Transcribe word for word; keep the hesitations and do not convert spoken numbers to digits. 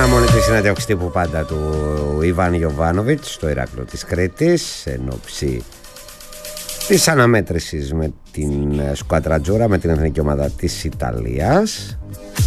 αναμονή της συνέντευξης τύπου πάντα του Ιβάν Γιοβάνοβιτς στο Ηράκλειο της Κρήτης εν ώψη της αναμέτρησης με την Σκουάντρα Ατζούρα, με την εθνική ομάδα της Ιταλίας.